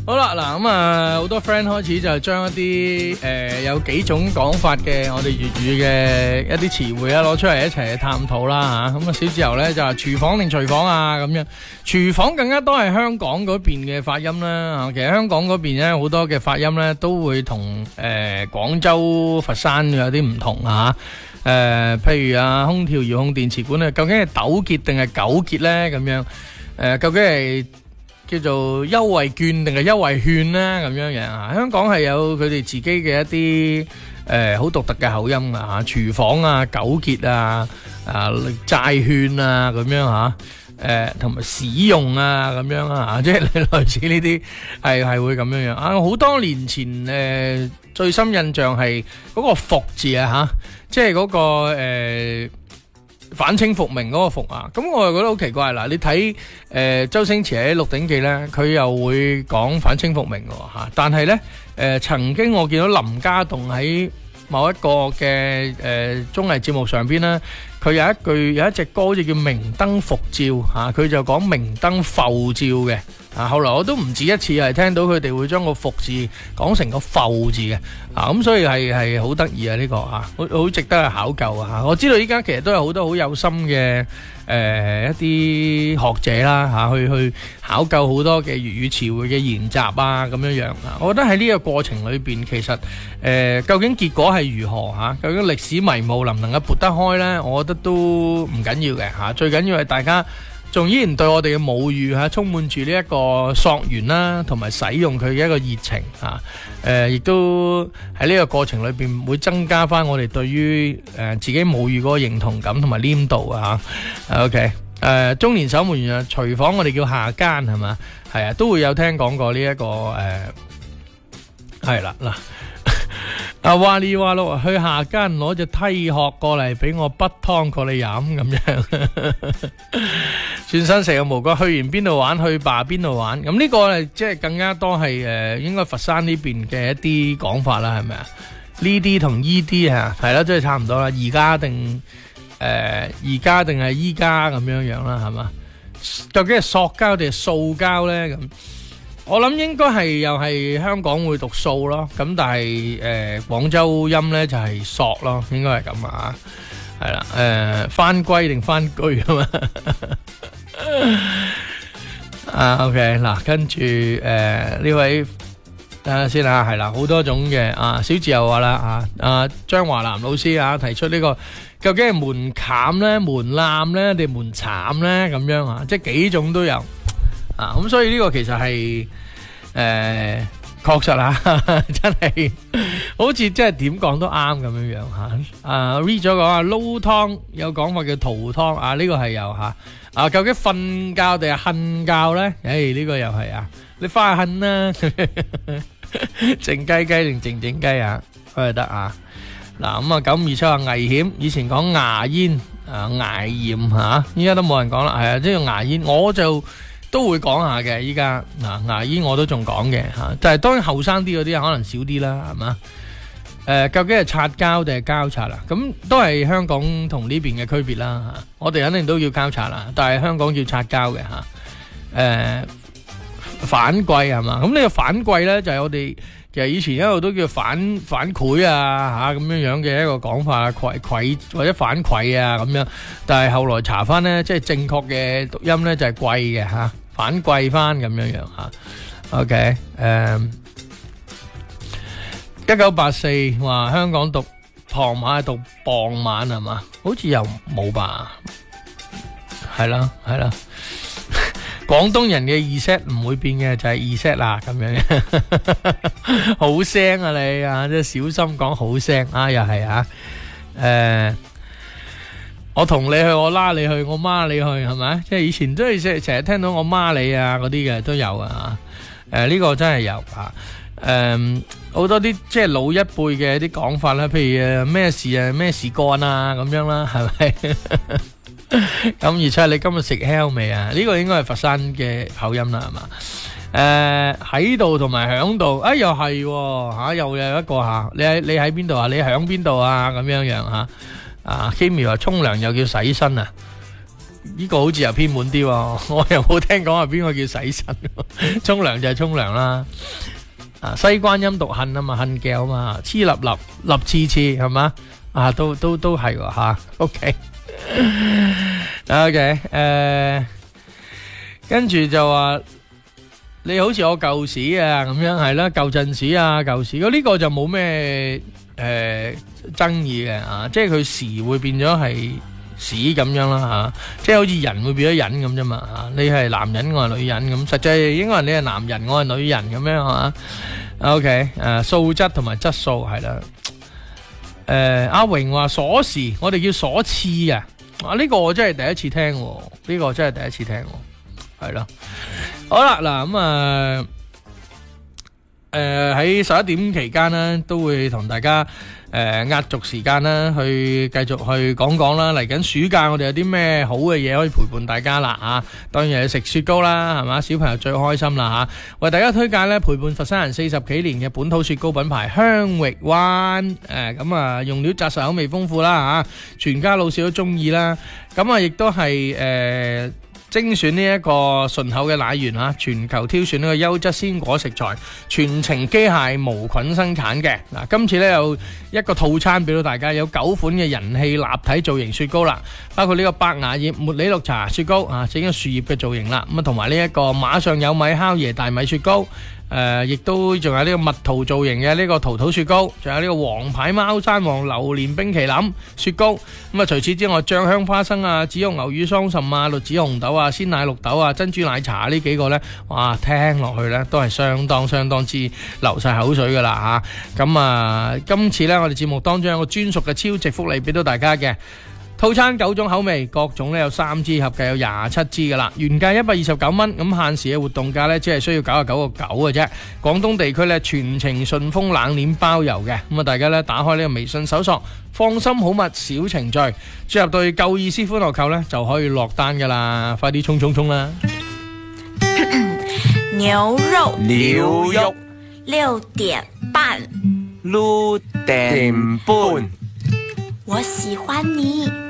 好啦，嗱咁啊，好多 friend 開始就將一啲有幾種講法嘅我哋粵語嘅一啲詞彙啊攞出嚟一齊去探討啦嚇。咁啊，小自由咧就話廚房定廚房啊咁樣，廚房更加多係香港嗰邊嘅發音啦嚇。其實香港嗰邊咧好多嘅發音咧都會同廣州、佛山有啲唔同嚇。譬如啊，空調遙控電池管啊，究竟係糾結定係糾結咧？咁樣究竟係叫做優惠券定係優惠券咧？咁樣樣啊，香港係有佢哋自己嘅一啲好獨特嘅口音啊，廚房啊、糾結啊、債券啊咁樣嚇，同埋使用啊咁樣啊，即係類似呢啲係會咁樣樣啊。好多年前最深印象係嗰個復字啊嚇，即係嗰個反清復明嗰個復啊，咁我又覺得好奇怪嗱，你睇周星馳喺《鹿鼎記》咧，佢又會講反清復明喎嚇，但係咧曾經我見到林家棟喺某一個嘅綜藝節目上邊咧，佢有一隻歌好似叫明燈復照嚇，佢就講明燈復照嘅啊。後來我都唔止一次係聽到佢哋會將個復字講成個復字嘅啊，咁所以係好得意啊呢個啊，好值得去考究啊。我知道依家其實都有好多好有心嘅一啲學者啦嚇，去考究好多嘅粵語詞彙嘅研習啊咁樣樣啊。我覺得喺呢個過程裏邊，其實究竟結果係如何嚇？究竟歷史迷霧能唔能夠撥得開呢？我覺得都唔緊要嘅嚇，最緊要係大家仲依然對我哋嘅母語嚇充滿住呢一個溯源啦，同埋使用佢嘅一個熱情嚇。亦都喺呢個過程裏邊會增加翻我哋對於自己母語嗰個認同感同埋黏度啊嚇。OK， 中年守門員啊，廚房我哋叫下間係嘛？係啊，都會有聽講過呢一個係啦嗱。阿哇哩哇碌去下間攞隻梯殼過嚟俾我滗湯過你飲咁樣，轉身成個無國去完邊度玩，去罷邊度玩。咁呢個即係更加多係應該佛山呢邊嘅一啲講法啦，係咪啊？呢啲同依啲啊，係啦，即係差唔多啦。而家定係依家咁樣樣啦，係嘛？究竟係塑膠定係塑膠咧？咁我諗應該係又係香港會讀塑咯，咁但係廣州音咧就係塑咯，應該係咁啊，係啦，番歸定番居啊嘛，啊 OK 嗱，跟住呢位等下先啊，係啦，好多種嘅啊，小自由話啦啊，張華南老師啊提出呢個究竟係門檻咧、門檻咧定門檻咧咁樣啊，即係幾種都有。啊，咁所以呢個其實係確實啊，真係好似即係點講都啱咁樣樣嚇。啊 read 咗講啊，撈湯有講法叫塗湯啊，呢個係有嚇。啊，究竟瞓覺定係瞓覺咧？呢個又係啊，你翻去瞓啦，靜雞雞定靜靜雞啊，都係得啊。嗱咁啊，927話危險，以前講牙煙啊、牙炎嚇，依家都冇人講啦。係啊，即係牙煙，我就都會講下嘅，依家嗱牙煙我都仲講嘅嚇，但係當然後生啲嗰啲可能少啲啦，係嘛？究竟係擦膠定係膠擦啊？咁都係香港同呢邊嘅區別啦嚇。我哋肯定都要膠擦啦，但係香港叫擦膠嘅嚇。反饋係嘛？咁呢個反饋咧就係我哋其實以前一路都叫反饋啊嚇咁樣樣嘅一個講法啊，饋或者反饋啊咁樣，但係後來查翻咧，即係正確嘅讀音咧就係貴嘅嚇，反饋翻咁樣樣嚇。OK， 1984話香港讀傍晚讀傍晚係嘛？好似又冇吧？係啦係啦。廣東人嘅2set唔會變嘅，就係2set啦咁樣。好聲啊你啊，即係小心講好聲啊，又係啊。我同你去，我拉你去，我孖你去，係咪？即係以前都係成日聽到我孖你啊嗰啲嘅都有啊。呢個真係有啊。好多啲即係老一輩嘅啲講法啦，譬如咩事幹啊咁樣啦，係咪？咁而且你今日食 hell 未啊？呢個應該係佛山嘅口音啦，係嘛？喺度同埋響度，又係吓，又有一個吓，你喺邊度啊？你響邊度啊？咁樣樣吓。Kimi 話沖涼又叫洗身啊？ 呢個好似又偏門啲喎，我又冇聽講話邊個叫洗腎，沖涼就係沖涼啦。西關音讀恨啊嘛，恨叫啊嘛，黐立立立黐黐係嘛？都係喎吓。OK， 跟住就話你好似我舊屎啊咁樣，係啦，舊陣屎啊，舊屎。呢個就冇咩爭議嘅即係佢時會變咗係屎咁樣啦即係好似人會變咗人咁啫嘛你係男人，我係女人咁，實際應該係你係男人，我係女人咁樣係嘛？OK， 素質同埋質素係啦。阿榮話鎖匙，我哋叫鎖匙啊！呢個我真係第一次聽，呢個真係第一次聽，係咯。好啦，嗱咁喺11點期間呢，都會同大家壓軸時間啦，去繼續去講講啦。嚟緊暑假我哋有啲咩好嘅嘢可以陪伴大家啦當然係食雪糕啦，係嘛？小朋友最開心啦為大家推介咧陪伴佛山人40幾年嘅本土雪糕品牌香域灣用料紮實，口味豐富啦全家老少都中意啦。亦都係精選呢一個順口嘅奶源全球挑選呢個優質鮮果食材，全程機械無菌生產嘅。今次呢有一個套餐俾到大家，有9款嘅人氣立體造型雪糕啦，包括呢個白牙葉茉莉綠茶雪糕整咗樹葉嘅造型啦，同埋呢一個馬上有米烤椰大米雪糕。亦都仲有呢個蜜桃造型嘅呢個桃桃雪糕，仲有呢個王牌貓山王榴蓮冰淇淋雪糕。除此之外，醬香花生紫玉牛乳桑葚栗子紅豆鮮奶綠豆珍珠奶茶呢幾個呢，哇，聽落去呢都係相當之流晒口水噶啦今次呢，我哋節目當中有個專屬嘅超值福利俾到大家嘅。套餐9種口味，各種有3支，合計有27支噶啦，原價129蚊，咁限時嘅活動價只係需要99.9嘅啫。廣東地區全程順豐冷鏈包郵嘅，大家打開呢個微信搜索放心好物小程序，進入到夠意思歡樂購就可以落單噶啦，快啲衝啦！ 牛肉6點半， 6點半， 我喜歡你。